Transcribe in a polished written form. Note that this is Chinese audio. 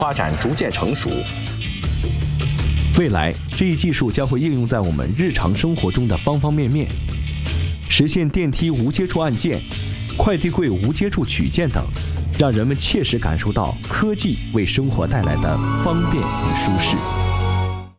发展逐渐成熟。 未来，这一技术将会应用在我们日常生活中的方方面面，实现电梯无接触按键、快递柜无接触取件等，让人们切实感受到科技为生活带来的方便与舒适。